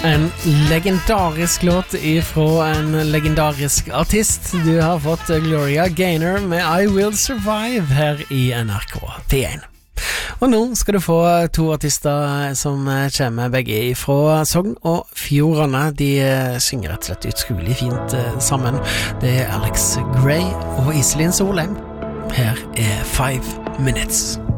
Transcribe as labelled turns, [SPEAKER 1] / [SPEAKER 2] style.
[SPEAKER 1] En legendarisk låt ifra en legendarisk artist. Du har fått Gloria Gaynor med I Will Survive her i NRK P1. Og nå skal du få to artister som kommer begge fra Sogn og Fjordane. De synger rett og slett utrolig fint sammen. Det Alex Gray og Iselin Solheim. Her 5 Minutes.